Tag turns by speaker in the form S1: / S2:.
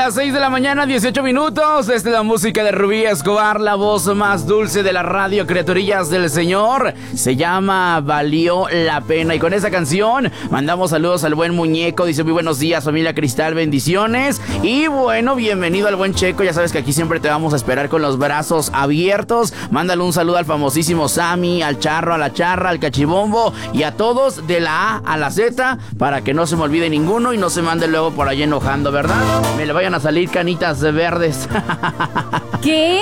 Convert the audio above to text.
S1: las 6 de la mañana, 18 minutos. Esta es la música de Rubí Escobar, la voz más dulce de la radio, criaturillas del Señor. Se llama Valió la Pena. Y con esa canción mandamos saludos al buen Muñeco. Dice: muy buenos días, familia Cristal, bendiciones. Y bueno, bienvenido al buen Checo. Ya sabes que aquí siempre te vamos a esperar con los brazos abiertos. Mándale un saludo al famosísimo Sammy, al Charro, a la Charra, al Cachibombo y a todos de la A a la Z, para que no se me olvide ninguno y no se mande luego por ahí enojando, ¿verdad? Me le vayan a salir canitas verdes.
S2: ¿Qué?